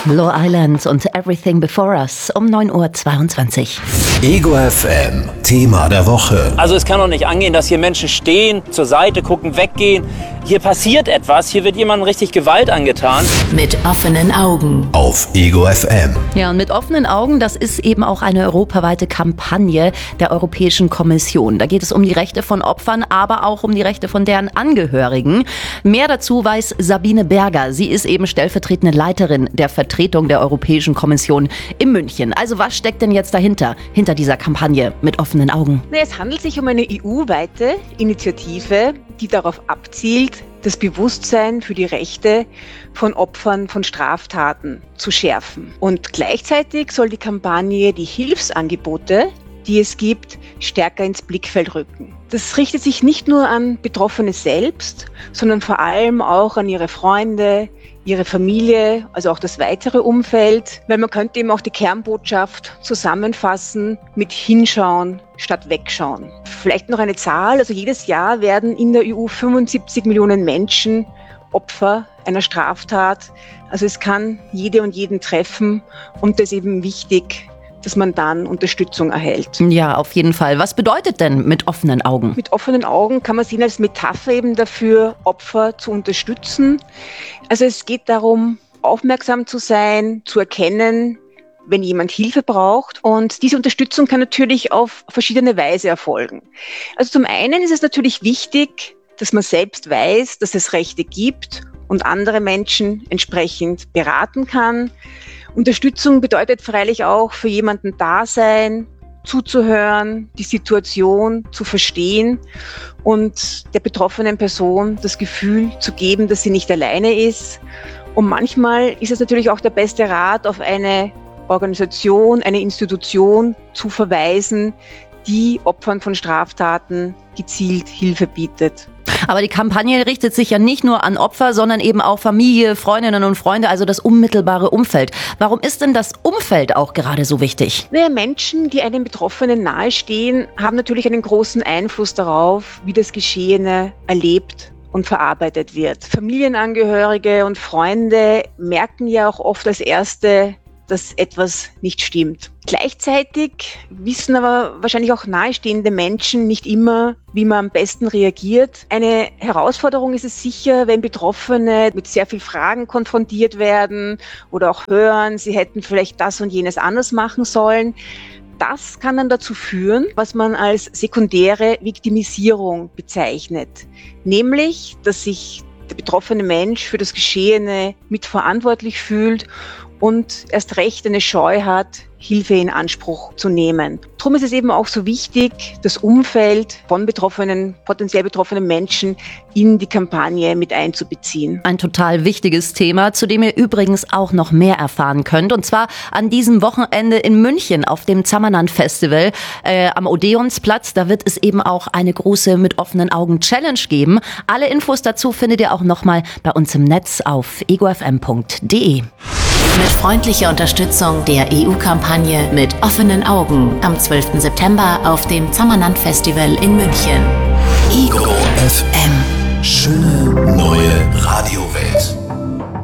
Low Island und Everything Before Us um 9:22 Uhr. Ego FM, Thema der Woche. Also es kann doch nicht angehen, dass hier Menschen stehen, zur Seite gucken, weggehen. Hier passiert etwas, hier wird jemandem richtig Gewalt angetan. Mit offenen Augen. Auf Ego FM. Ja, und mit offenen Augen, das ist eben auch eine europaweite Kampagne der Europäischen Kommission. Da geht es um die Rechte von Opfern, aber auch um die Rechte von deren Angehörigen. Mehr dazu weiß Sabine Berger. Sie ist eben stellvertretende Leiterin der Vertretung der Europäischen Kommission in München. Also was steckt denn jetzt dahinter, hinter dieser Kampagne mit offenen Augen? Es handelt sich um eine EU-weite Initiative, die darauf abzielt, das Bewusstsein für die Rechte von Opfern von Straftaten zu schärfen. Und gleichzeitig soll die Kampagne die Hilfsangebote, die es gibt, stärker ins Blickfeld rücken. Das richtet sich nicht nur an Betroffene selbst, sondern vor allem auch an ihre Freunde, ihre Familie, also auch das weitere Umfeld, weil man könnte eben auch die Kernbotschaft zusammenfassen mit Hinschauen statt Wegschauen. Vielleicht noch eine Zahl, also jedes Jahr werden in der EU 75 Millionen Menschen Opfer einer Straftat. Also es kann jede und jeden treffen und das ist eben wichtig, dass man dann Unterstützung erhält. Ja, auf jeden Fall. Was bedeutet denn mit offenen Augen? Mit offenen Augen kann man sehen als Metapher eben dafür, Opfer zu unterstützen. Also es geht darum, aufmerksam zu sein, zu erkennen, wenn jemand Hilfe braucht. Und diese Unterstützung kann natürlich auf verschiedene Weise erfolgen. Also zum einen ist es natürlich wichtig, dass man selbst weiß, dass es Rechte gibt und andere Menschen entsprechend beraten kann. Unterstützung bedeutet freilich auch für jemanden da sein, zuzuhören, die Situation zu verstehen und der betroffenen Person das Gefühl zu geben, dass sie nicht alleine ist. Und manchmal ist es natürlich auch der beste Rat, auf eine Organisation, eine Institution zu verweisen, die Opfern von Straftaten gezielt Hilfe bietet. Aber die Kampagne richtet sich ja nicht nur an Opfer, sondern eben auch Familie, Freundinnen und Freunde, also das unmittelbare Umfeld. Warum ist denn das Umfeld auch gerade so wichtig? Menschen, die einem Betroffenen nahestehen, haben natürlich einen großen Einfluss darauf, wie das Geschehene erlebt und verarbeitet wird. Familienangehörige und Freunde merken ja auch oft als Erste, dass etwas nicht stimmt. Gleichzeitig wissen aber wahrscheinlich auch nahestehende Menschen nicht immer, wie man am besten reagiert. Eine Herausforderung ist es sicher, wenn Betroffene mit sehr vielen Fragen konfrontiert werden oder auch hören, sie hätten vielleicht das und jenes anders machen sollen. Das kann dann dazu führen, was man als sekundäre Viktimisierung bezeichnet. Nämlich, dass sich der betroffene Mensch für das Geschehene mitverantwortlich fühlt und erst recht eine Scheu hat, Hilfe in Anspruch zu nehmen. Darum ist es eben auch so wichtig, das Umfeld von potenziell betroffenen Menschen in die Kampagne mit einzubeziehen. Ein total wichtiges Thema, zu dem ihr übrigens auch noch mehr erfahren könnt. Und zwar an diesem Wochenende in München auf dem Zammernand Festival am Odeonsplatz. Da wird es eben auch eine große mit offenen Augen Challenge geben. Alle Infos dazu findet ihr auch nochmal bei uns im Netz auf egofm.de. Mit freundlicher Unterstützung der EU-Kampagne mit offenen Augen am 12. September auf dem Zammernand Festival in München. Ego FM. Schöne neue Radiowelt.